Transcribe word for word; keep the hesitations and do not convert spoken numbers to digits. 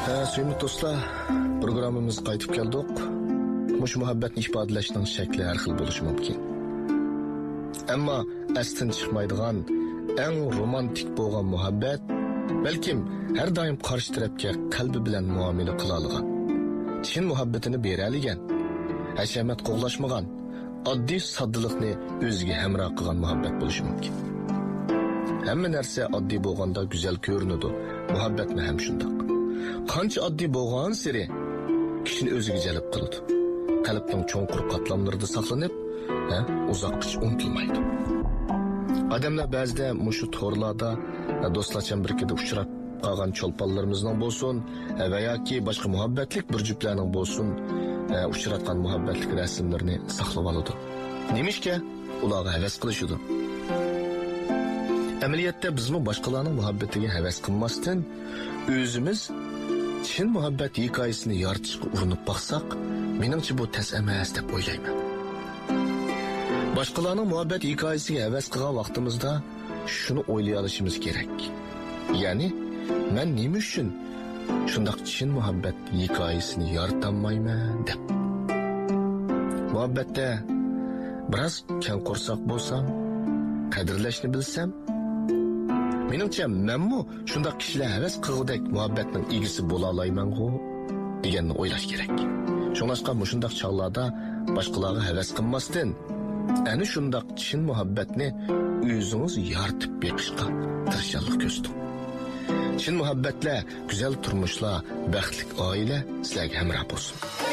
Ha, suyumlu dostlar, programımız qaytib keldik. Muş muhabbetni ifodalashning shakli har xil bo'lishi mumkin. Ammo astin chiqmaydigan, eng romantik bo'lgan muhabbet, balkim har doim qarshi tarafga qalbi bilan muomala qila olgan, chin muhabbatini bera olgan, hashamat qo'g'lashmagan, oddiy soddilikni o'ziga hamroh qilgan muhabbet bo'lishi mumkin. Hamma narsa oddiy bo'lganda go'zal ko'rinadi, muhabbatni ham shundoq. Qancha oddiy bo'lgan siri kishini o'ziga jalb qiladi. Qalbning cho'nqur qatlamlarida saqlanib, ha, uzoqqa unutilmaydi. Odamlar ba'zida mushu to'rlarda do'stlarcha birikida uchrab qolgan cho'lponlarimizning bo'lsin, va yoki boshqa muhabbatlik bir juftlarning bo'lsin, uchratgan muhabbatlik rasmlarini saqlab oladi. Nemishka ularga havas qilishadi. Amaliyotda bizmi boshqalarning muhabbatiga havas qilmasdan o'zimiz chin muhabbat hikoyasini yoritishga urinib baqsaq, meningcha bu tas emas deb o'ylayman. Boshqalarning muhabbat hikoyasiga havas qilgan vaqtimizda shuni o'ylay olishimiz kerak. Ya'ni, men nima uchun shundoq chin muhabbat hikoyasini yoritolmayman deb. Muhabbatda biroz keng qo'rsoq bo'lsam, qadrlashni bilsam, meningcha menmi shundoq kishilar havas qilgudek muhabbatning egisi bo'la olmayman-ku deganni o'ylash kerak. Shuningdek, mushundaq chog'larda boshqalarga havas qilmasdan, ana shundoq chin muhabbatni o'zingiz yoritib beqishga tirishchilik ko'rsating. Chin muhabbatlar, go'zal turmushlar, baxtli oila sizlarga hamroh bo'lsin.